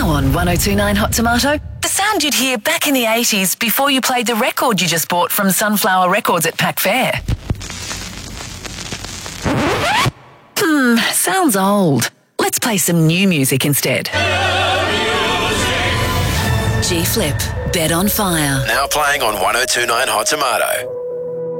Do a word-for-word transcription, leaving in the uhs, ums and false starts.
on one oh two point nine Hot Tomato. The sound you'd hear back in the eighties before you played the record you just bought from Sunflower Records at Pack Fair. Hmm, sounds old. Let's play some new music instead. G-Flip, Bed on Fire. Now playing on one oh two point nine Hot Tomato.